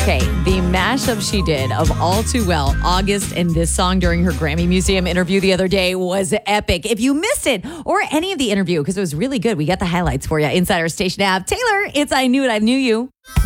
Okay, the mashup she did of All Too Well, August, and this song during her Grammy Museum interview the other day was epic. If you missed it or any of the interview, because it was really good, we got the highlights for you inside our station app. Taylor, it's I Knew It, I Knew You.